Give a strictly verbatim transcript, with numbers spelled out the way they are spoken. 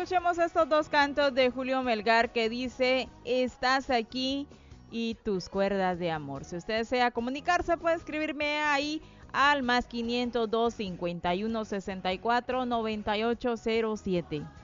escuchemos estos dos cantos de Julio Melgar que dice, estás aquí y tus cuerdas de amor. Si usted desea comunicarse, puede escribirme ahí al más quinientos dos, cincuenta y uno, sesenta y cuatro, noventa y ocho cero siete.